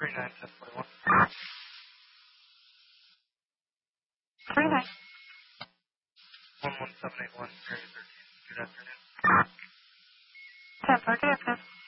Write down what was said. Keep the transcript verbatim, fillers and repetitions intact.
three nine ten forty-one. three nine. one one seven eight one, area thirteen. Good afternoon. ten four, good afternoon.